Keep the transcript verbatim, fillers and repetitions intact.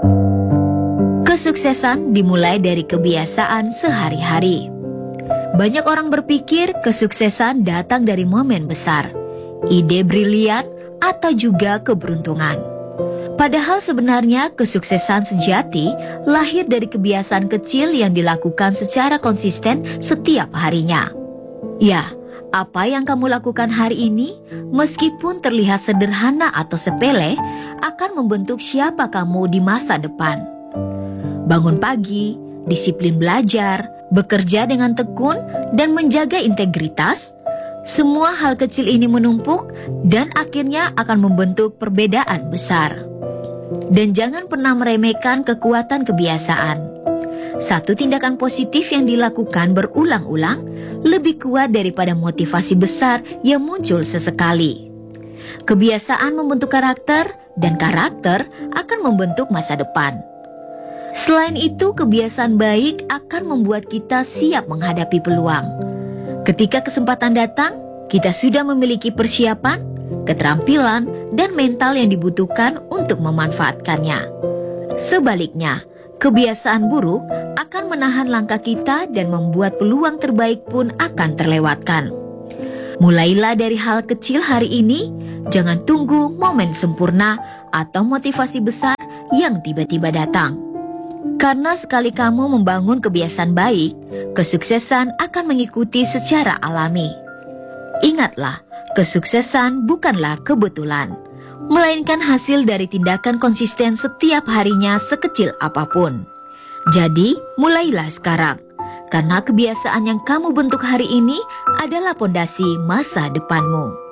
Kesuksesan dimulai dari kebiasaan sehari-hari. Banyak orang berpikir kesuksesan datang dari momen besar, ide brilian, atau juga keberuntungan. Padahal sebenarnya kesuksesan sejati lahir dari kebiasaan kecil yang dilakukan secara konsisten setiap harinya. Ya, apa yang kamu lakukan hari ini, meskipun terlihat sederhana atau sepele, akan membentuk siapa kamu di masa depan. Bangun pagi, disiplin belajar, bekerja dengan tekun, dan menjaga integritas. Semua hal kecil ini menumpuk dan akhirnya akan membentuk perbedaan besar. Dan jangan pernah meremehkan kekuatan kebiasaan. Satu tindakan positif yang dilakukan berulang-ulang lebih kuat daripada motivasi besar yang muncul sesekali. Kebiasaan membentuk karakter, dan karakter akan membentuk masa depan. Selain itu, kebiasaan baik akan membuat kita siap menghadapi peluang. Ketika kesempatan datang, kita sudah memiliki persiapan, keterampilan, dan mental yang dibutuhkan untuk memanfaatkannya. Sebaliknya, kebiasaan buruk akan menahan langkah kita dan membuat peluang terbaik pun akan terlewatkan. Mulailah dari hal kecil hari ini, jangan tunggu momen sempurna atau motivasi besar yang tiba-tiba datang. Karena sekali kamu membangun kebiasaan baik, kesuksesan akan mengikuti secara alami. Ingatlah, kesuksesan bukanlah kebetulan, melainkan hasil dari tindakan konsisten setiap harinya sekecil apapun. Jadi, mulailah sekarang, karena kebiasaan yang kamu bentuk hari ini adalah pondasi masa depanmu.